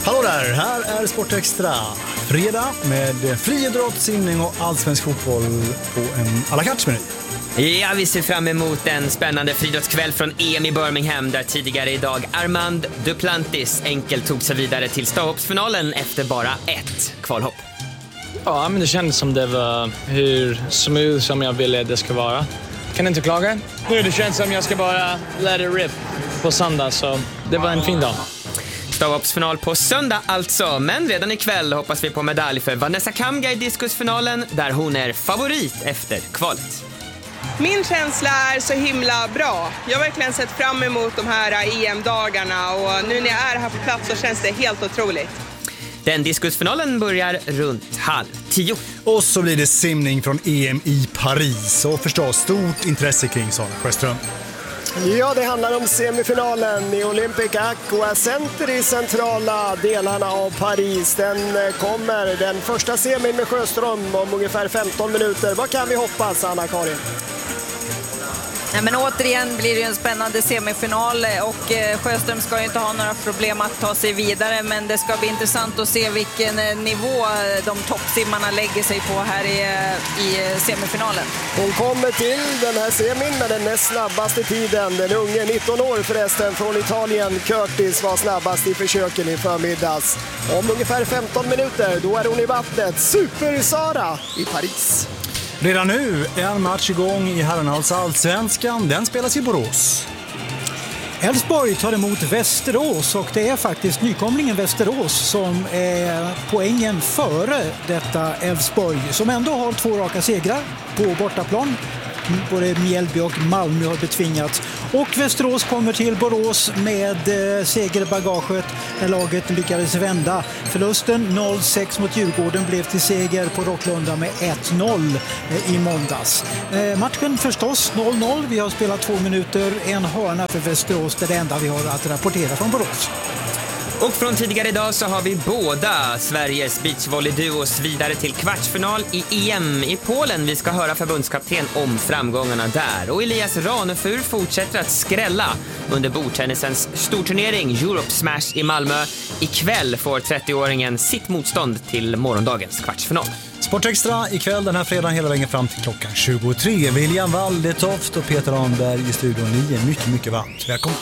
Hallå där, här är Sportextra. Fredag med friidrott, simning och allsvensk fotboll på en à la carte-meny. Ja, vi ser fram emot en spännande friidrottskväll från EM i Birmingham där tidigare idag Armand Duplantis enkelt tog sig vidare till stavhoppsfinalen efter bara ett kvalhopp. Ja, men det kändes som det var hur smooth som jag ville det ska vara. Kan inte klaga. Nu det känns som jag ska bara let it rip på söndag, så det var en fin dag. Stavhoppsfinal på söndag alltså, men redan ikväll hoppas vi på medalj för Vanessa Kamga i diskusfinalen där hon är favorit efter kvalet. Min känsla är så himla bra. Jag har verkligen sett fram emot de här EM-dagarna och nu när jag är här på plats så känns det helt otroligt. Den diskusfinalen börjar runt 9:30. Och så blir det simning från EM i Paris och förstås stort intresse kring Sara Sjöström. Ja, det handlar om semifinalen i Olympic Aqua Center i centrala delarna av Paris. Den kommer, den första semin med Sjöström om ungefär 15 minuter. Vad kan vi hoppas, Anna-Karin? Nej, men återigen blir det ju en spännande semifinal och Sjöström ska ju inte ha några problem att ta sig vidare, men det ska bli intressant att se vilken nivå de toppsimmarna lägger sig på här i semifinalen. Hon kommer till den här semin med den näst snabbaste tiden. Den unge, 19 år förresten, från Italien, Curtis, var snabbast i försöken i förmiddags. Om ungefär 15 minuter, då är hon i vattnet. Super-Sara i Paris. Redan nu är en match igång i herrarnas allsvenskan. Den spelas i Borås. Elfsborg tar emot Västerås och det är faktiskt nykomlingen Västerås som är poängen före detta Elfsborg som ändå har 2 raka segrar på bortaplan. Både Mjällby och Malmö har betvingats. Och Västerås kommer till Borås med segerbagaget när laget lyckades vända. Förlusten 0-6 mot Djurgården blev till seger på Rocklunda med 1-0 i måndags. Matchen förstås 0-0. Vi har spelat 2 minuter, en hörna för Västerås. Det är det enda vi har att rapportera från Borås. Och från tidigare idag så har vi båda Sveriges beachvolleyduos vidare till kvartsfinal i EM i Polen. Vi ska höra förbundskapten om framgångarna där. Och Elias Ranefur fortsätter att skrälla under bordtennisens storturnering Europe Smash i Malmö. Ikväll får 30-åringen sitt motstånd till morgondagens kvartsfinal. Sportextra ikväll den här fredagen hela vägen fram till klockan 23. William Waldetoft och Peter Arnberg i studion. Ni är mycket, mycket varmt välkomna.